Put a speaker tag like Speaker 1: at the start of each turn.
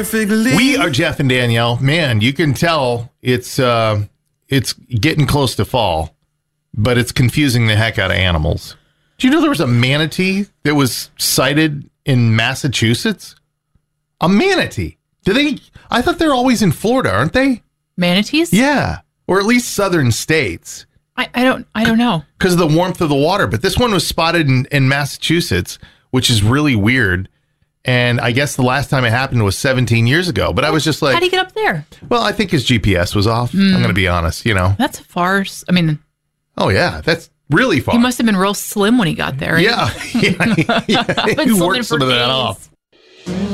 Speaker 1: perfectly.
Speaker 2: We are Jeff and Danielle. Man, you can tell it's getting close to fall, but it's confusing the heck out of animals. Do you know there was a manatee that was sighted in Massachusetts? A manatee. I thought they're always in Florida, aren't they?
Speaker 3: Manatees?
Speaker 2: Yeah. Or at least southern states.
Speaker 3: I don't know.
Speaker 2: Because of the warmth of the water. But this one was spotted in Massachusetts, which is really weird. And I guess the last time it happened was 17 years ago. But I was just like...
Speaker 3: How do you get up there?
Speaker 2: Well, I think his GPS was off. I'm going to be honest,
Speaker 3: That's a farce. I mean...
Speaker 2: Oh, yeah. That's really far.
Speaker 3: He must have been real slim when he got there.
Speaker 2: Yeah. He worked some of that off.